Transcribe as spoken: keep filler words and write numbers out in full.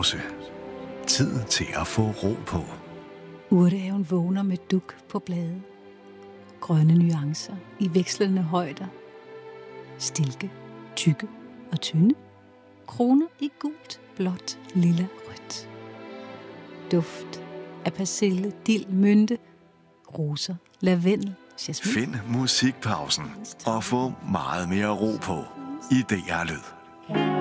pause. Tid til at få ro på. Urtehaven vågner med duk på blade. Grønne nuancer i vekslende højder. Stilke, tykke og tynde. Kroner i gult, blåt, lilla, rødt. Duft af persille, dild, mynte, roser, lavendel, jasmin. Find musikpausen og få meget mere ro på i D R Lyd.